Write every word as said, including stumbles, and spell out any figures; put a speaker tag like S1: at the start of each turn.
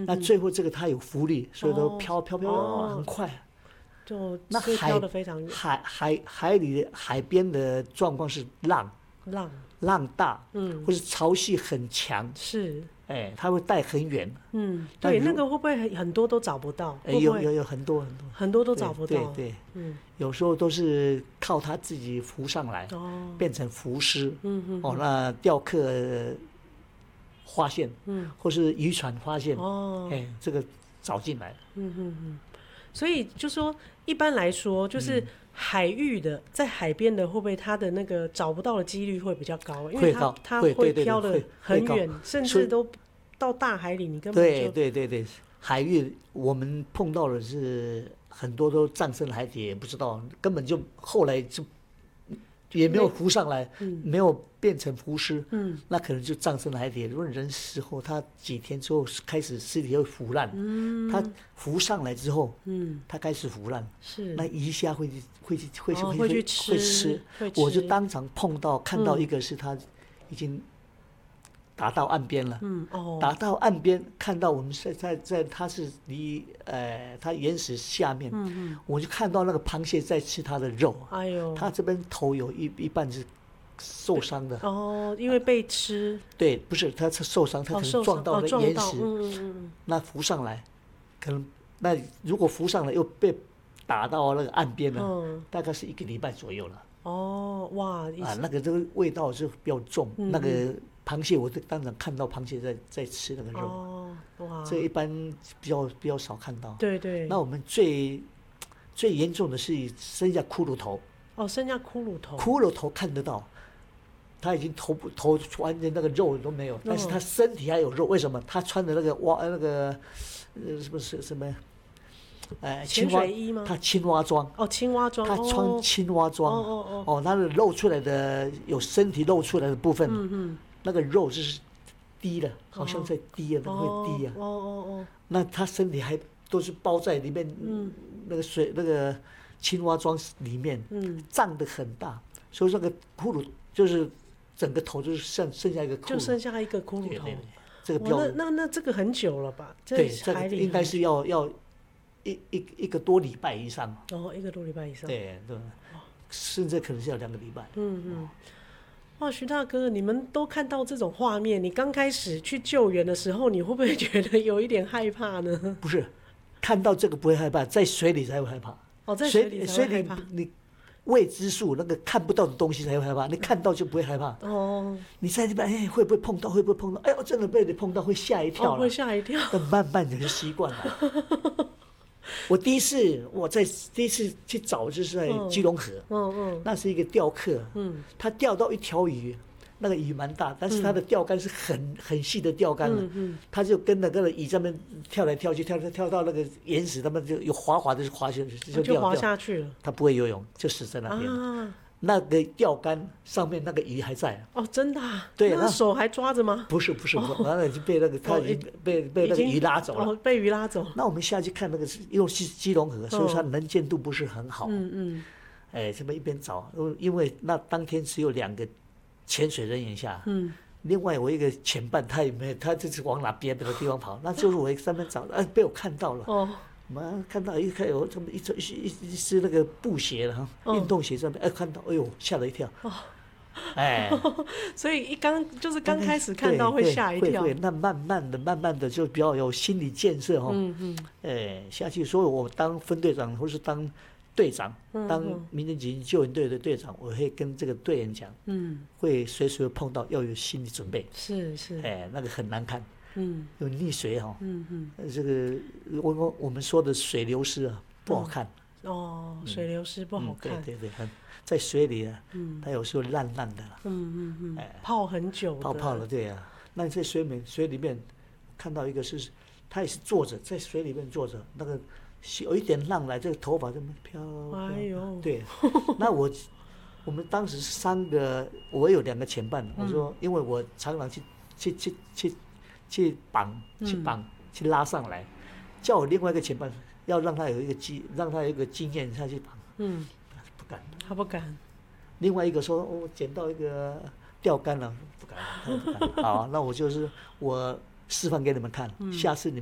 S1: 嗯，那最后这个它有浮力，所以都飘飘飘
S2: 哦
S1: 很快。
S2: 就
S1: 那海
S2: 飘得非常远，
S1: 海海海里海边的状况是浪
S2: 浪
S1: 浪大，
S2: 嗯，
S1: 或是潮汐很强，
S2: 是，
S1: 哎，它会带很远。
S2: 嗯，对，
S1: 那
S2: 那个会不会很很多都找不到？
S1: 哎，
S2: 会不会
S1: 有有有很多很多
S2: 很多都找不到？
S1: 对对对，
S2: 嗯，
S1: 有时候都是靠它自己浮上来，
S2: 哦，
S1: 变成浮尸，
S2: 嗯嗯，
S1: 哦，那钓客发现，
S2: 嗯，
S1: 或是渔船发现，
S2: 哦，
S1: 哎，这个找进来，
S2: 嗯嗯嗯，所以就说一般来说，就是海域的，在海边的，会不会它的那个找不到的几率会比较高？因为它
S1: 会高
S2: 它
S1: 会对对对
S2: 飘的
S1: 会会高
S2: 很远，甚
S1: 所以
S2: 至都到大海里，你根本
S1: 对
S2: 就
S1: 对对对，海域我们碰到的是很多都葬身海底，也不知道，根本就后来就也没有浮上来，没有变成浮尸，
S2: 嗯，
S1: 那可能就葬身海底。如果人死后，他几天之后开始尸体会腐烂，
S2: 嗯，
S1: 他浮上来之后，
S2: 嗯，
S1: 他开始腐烂，
S2: 是
S1: 那鱼虾会去会去会去
S2: 哦
S1: 会
S2: 会去吃
S1: 会吃
S2: 会，吃
S1: 我就当场碰到看到一个是他已经打到岸边了，
S2: 嗯哦，
S1: 打到岸边看到我们在在在它是离呃它原石下面，
S2: 嗯嗯，
S1: 我就看到那个螃蟹在吃它的肉，
S2: 哎呦，
S1: 它这边头有一一半是受伤的，
S2: 哦，因为被吃，
S1: 对，不是它是受伤，它
S2: 哦，
S1: 可
S2: 受伤
S1: 能撞到了
S2: 哦撞到
S1: 岩石，
S2: 嗯嗯嗯
S1: 那浮上来，可能那如果浮上来又被打到那个岸边了，
S2: 嗯，
S1: 大概是一个礼拜左右了。
S2: 哦，哇，
S1: 啊，那个这个味道是比较重，
S2: 嗯
S1: 那个螃蟹我当场看到螃蟹在在吃那个肉，
S2: 哦，哇，
S1: 这一般比较比较少看到。
S2: 对对，
S1: 那我们最最严重的是剩下骷髅头，
S2: 哦，剩下骷髅头，
S1: 骷髅头看得到，他已经头部头完全那个肉都没有，但是他身体还有肉，为什么？他穿的那个蛙那个呃是不是什么？哎，
S2: 潜
S1: 青蛙
S2: 水衣吗？
S1: 他青蛙装，
S2: 哦，青蛙装，
S1: 他穿青蛙装，
S2: 哦哦哦，
S1: 哦，他的露出来的有身体露出来的部分，
S2: 嗯嗯，
S1: 那个肉是低的，好像在低啊，那个会低啊。
S2: 哦哦哦，
S1: 那他身体还都是包在里面，
S2: 嗯，
S1: 那个水那个青蛙装里面，
S2: 嗯，
S1: 胀得很大，所以那个骷髅就是整个头就是剩剩下一个骷髅，
S2: 就剩下一个骷髅头。
S1: 对对对，这个比较
S2: 那那那这个很久了吧？
S1: 对，这个
S2: 海里
S1: 应该是要要一一一个多礼拜以上。
S2: 哦，一个多礼拜以上。
S1: 对对，甚至可能是要两个礼拜。
S2: 嗯嗯。哇，徐大哥，你们都看到这种画面，你刚开始去救援的时候，你会不会觉得有一点害怕呢？
S1: 不是，看到这个不会害怕，在水里才会害怕。
S2: 哦，在水里才
S1: 水里
S2: 会害怕。
S1: 你未知数那个看不到的东西才会害怕，你看到就不会害怕。
S2: 哦。
S1: 你在那边哎会不会碰到？会不会碰到？哎呦，真的被你碰到会吓一跳了。
S2: 哦，会吓一跳。
S1: 但慢慢的就习惯了。我第一次我在第一次去找就是在基隆河，
S2: 嗯嗯，
S1: 那是一个钓客，
S2: 嗯，
S1: 他钓到一条鱼，那个鱼蛮大，但是他的钓竿是很很细的钓竿了，
S2: 嗯嗯，
S1: 他就跟那个鱼上面跳来跳去，跳跳跳到那个岩石，他们就有滑滑的就滑下去，就
S2: 就滑
S1: 掉掉。
S2: 下去了。
S1: 他不会游泳，就死在那边了。
S2: 啊，
S1: 那个钓竿上面那个鱼还在。
S2: 哦，真的啊？
S1: 对，
S2: 那
S1: 那
S2: 手还抓着吗？
S1: 不是不是，不是，然后已经被那个他已经被被那个
S2: 已经
S1: 鱼拉走了。
S2: 哦，被鱼拉走。
S1: 那我们下去看那个是因为是基隆河，所以它能见度不是很好。
S2: 嗯嗯，
S1: 哎，这么一边找，因为那当天只有两个潜水人员下，
S2: 嗯，
S1: 另外我一个前伴他也没有，他就是往哪边那个地方跑，那就是我在那边找，哎，被我看到了。
S2: 哦，
S1: 我们看到一看有这么一只一一只那个布鞋的哈，运动鞋上面，哎，看到，哎呦，吓了一跳。哦，哎，
S2: 所以一刚就是刚开始看到会吓一跳，
S1: 会会，那慢慢的、慢慢的就比较有心理建设哈。
S2: 嗯嗯，
S1: 哎，下去，所以我当分队长或是当队长，当民间紧急救援队的队长，我会跟这个队员讲，嗯，会随时会碰到，要有心理准备。
S2: 是是，
S1: 哎，那个很难看，
S2: 嗯，
S1: 有溺水哈，
S2: 嗯嗯，
S1: 这个我我我们说的水流失啊，不好看。
S2: 哦，水流失不好看，
S1: 嗯、对对对，很在水里啊，嗯，它有时候烂烂的，
S2: 嗯嗯嗯，哎，泡很久，
S1: 泡泡了，对啊。那在水面水里面看到一个是，他也是坐着在水里面坐着，那个有一点浪来，这个头发这么飘，
S2: 哎呦，
S1: 对。那我我们当时三个，我有两个前伴，我说，因为我常常去去去去去绑去绑去拉上来，叫我另外一个前伴。要让他有一个经，让他有一个经验下去绑，嗯，不敢，
S2: 他不敢。
S1: 另外一个说，我、哦、捡到一个钓竿了，不敢，他不敢。好，那我就是我示范给你们看，嗯、下次你们。